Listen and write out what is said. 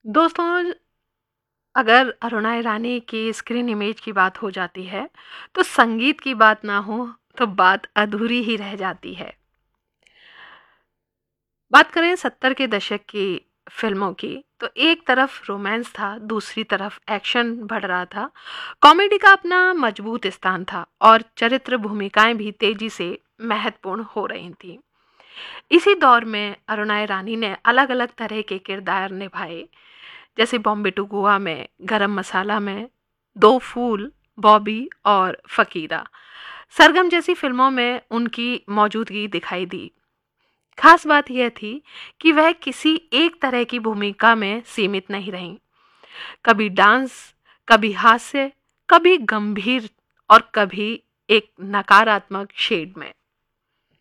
दोस्तों, अगर अरुणा ईरानी की स्क्रीन इमेज की बात हो जाती है, तो संगीत की बात ना हो तो बात अधूरी ही रह जाती है। बात करें 70 के दशक की फिल्मों की, तो एक तरफ रोमांस था, दूसरी तरफ एक्शन बढ़ रहा था। कॉमेडी का अपना मजबूत स्थान था और चरित्र भूमिकाएं भी तेजी से महत्वपूर्ण हो रही थीं। इसी दौर में अरुणा ईरानी ने अलग-अलग तरह के किरदार निभाए, जैसे बॉम्बे टू गोवा में, गरम मसाला में, दो फूल, बॉबी और फकीरा। सरगम जैसी फिल्मों में उनकी मौजूदगी दिखाई दी। खास बात यह थी कि वह किसी एक तरह की भूमिका में सीमित नहीं रहीं। कभी डांस, कभी हास्य, कभी गंभीर और कभी एक नकारात्मक शेड में।